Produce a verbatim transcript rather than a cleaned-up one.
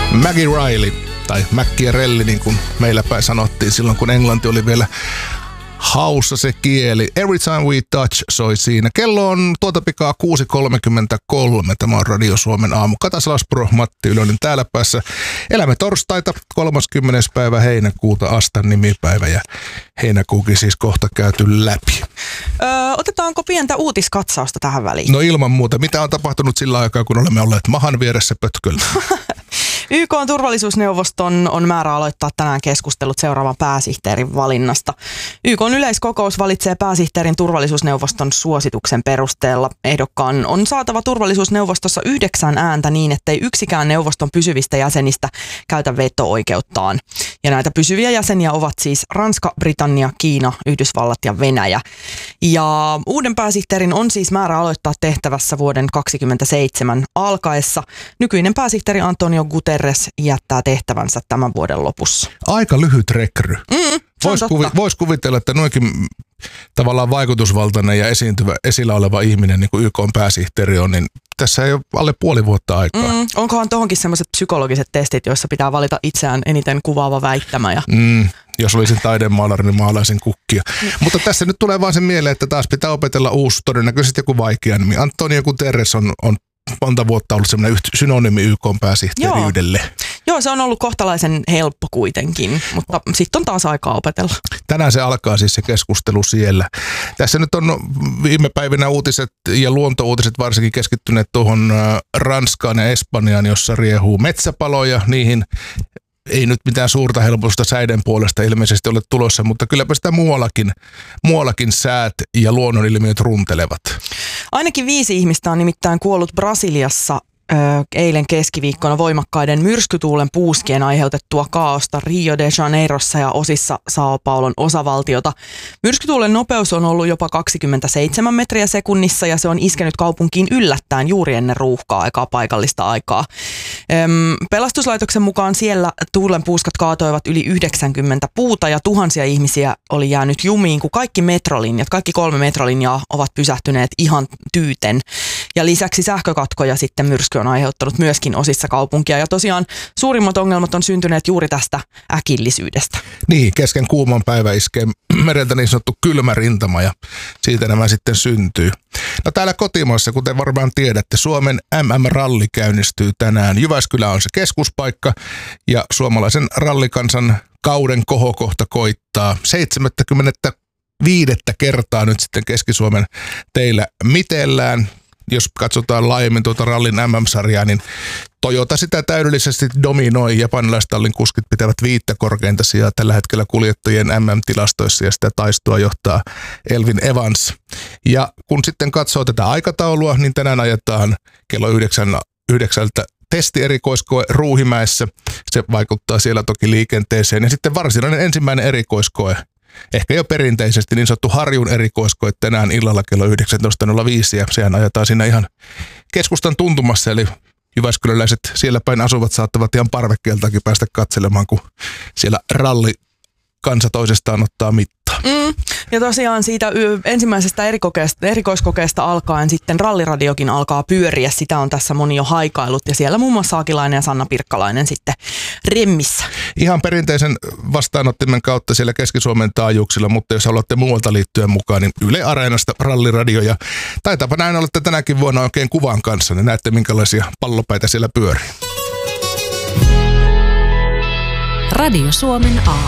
Maggie Riley, tai Macchiarelli, niin kuin meillä päin sanottiin silloin, kun englanti oli vielä haussa se kieli. Every Time We Touch soi siinä. Kello on tuota pikaa kuusi kolmekymmentäkolme. Tämä on Radio Suomen aamu. Kata Salaspuro, Matti Ylönen täällä päässä. Elämme torstaita, kolmaskymmenes päivä heinäkuuta, Astan nimipäivä, ja heinäkuukin siis kohta käyty läpi. Öö, otetaanko pientä uutiskatsausta tähän väliin? No ilman muuta. Mitä on tapahtunut sillä aikaa, kun olemme olleet mahan vieressä pötköllä? Y K:n turvallisuusneuvoston on määrä aloittaa tänään keskustelut seuraavan pääsihteerin valinnasta. Y K:n yleiskokous valitsee pääsihteerin turvallisuusneuvoston suosituksen perusteella. Ehdokkaan on saatava turvallisuusneuvostossa yhdeksän ääntä niin, ettei yksikään neuvoston pysyvistä jäsenistä käytä veto-oikeuttaan. Ja näitä pysyviä jäseniä ovat siis Ranska, Britannia, Kiina, Yhdysvallat ja Venäjä. Ja uuden pääsihteerin on siis määrä aloittaa tehtävässä vuoden kaksikymmentäseitsemän alkaessa. Nykyinen pääsihteeri Antonio Guterres jättää tehtävänsä tämän vuoden lopussa. Aika lyhyt rekry. Mm, Voisi kuvi, vois kuvitella, että noinkin tavallaan vaikutusvaltainen ja esiintyvä, esillä oleva ihminen, niin kuin Y K:n pääsihteeri on, niin tässä ei ole alle puoli vuotta aikaa. Mm, onkohan tohonkin sellaiset psykologiset testit, joissa pitää valita itseään eniten kuvaava väittämä? Ja... Mm, jos olisin taidemaalari, niin maalaisin kukkia. Mm. Mutta tässä nyt tulee vaan se mieleen, että taas pitää opetella uusi, todennäköisesti joku vaikea nimi. Antonio Guterres on, on monta vuotta ollut semmoinen synonyymi Y K:n pääsihteeriydelle. Joo. Joo, se on ollut kohtalaisen helppo kuitenkin, mutta sitten on taas aikaa opetella. Tänään se alkaa siis se keskustelu siellä. Tässä nyt on viime päivinä uutiset ja luontouutiset varsinkin keskittyneet tuohon Ranskaan ja Espanjaan, jossa riehuu metsäpaloja. Niihin ei nyt mitään suurta helpotusta säiden puolesta ilmeisesti ole tulossa, mutta kylläpä sitä muuallakin, muuallakin säät ja luonnonilmiöt runtelevat. Ainakin viisi ihmistä on nimittäin kuollut Brasiliassa ö, eilen keskiviikkona voimakkaiden myrskytuulen puuskien aiheutettua kaaosta Rio de Janeirossa ja osissa Sao Paulon osavaltiota. Myrskytuulen nopeus on ollut jopa kaksikymmentäseitsemän metriä sekunnissa ja se on iskenyt kaupunkiin yllättäen juuri ennen ruuhka-aikaa, paikallista aikaa. Öm, pelastuslaitoksen mukaan siellä tuulen puuskat kaatoivat yli yhdeksänkymmentä puuta ja tuhansia ihmisiä oli jäänyt jumiin, kun kaikki metrolinjat, kaikki kolme metrolinjaa ovat pysähtyneet ihan tyyten. Ja lisäksi sähkökatkoja sitten myrsky on aiheuttanut myöskin osissa kaupunkia. Ja tosiaan suurimmat ongelmat on syntyneet juuri tästä äkillisyydestä. Niin, kesken kuuman päivä iskee mereltä niin sanottu kylmä rintama ja siitä nämä sitten syntyy. No täällä kotimaassa, kuten varmaan tiedätte, Suomen M M-ralli käynnistyy tänään. Jyväskylä on se keskuspaikka ja suomalaisen rallikansan kauden kohokohta koittaa seitsemänkymmentäviisi kertaa nyt sitten Keski-Suomen teillä mitellään. Jos katsotaan laajemmin tuota rallin M M-sarjaa, niin Toyota sitä täydellisesti dominoi. Japanilaistallin kuskit pitävät viittä korkeinta sijaa tällä hetkellä kuljettajien M M-tilastoissa ja sitä taistoa johtaa Elvin Evans. Ja kun sitten katsoo tätä aikataulua, niin tänään ajetaan kello yhdeksän, yhdeksältä testierikoiskoe Ruuhimäessä. Se vaikuttaa siellä toki liikenteeseen. Ja sitten varsinainen ensimmäinen erikoiskoe, ehkä jo perinteisesti niin sanottu Harjun erikoiskoe tänään illalla kello yhdeksäntoista nolla viisi ja sehän ajetaan siinä ihan keskustan tuntumassa, eli jyväskyläläiset siellä päin asuvat saattavat ihan parvekkeeltakin päästä katselemaan, kun siellä ralli kansa toisestaan ottaa mittaa. Mm. Ja tosiaan siitä ensimmäisestä erikoiskokeesta alkaen sitten ralliradiokin alkaa pyöriä. Sitä on tässä moni jo haikailut ja siellä muun muassa Akilainen ja Sanna Pirkkalainen sitten remmissä. Ihan perinteisen vastaanottimen kautta siellä Keski-Suomen taajuuksilla, mutta jos haluatte muualta liittyä mukaan, niin Yle Areenasta ralliradio ja taitaapa näin olette tänäkin vuonna oikein kuvan kanssa, niin näette minkälaisia pallopäitä siellä pyörii. Radio Suomen aamu.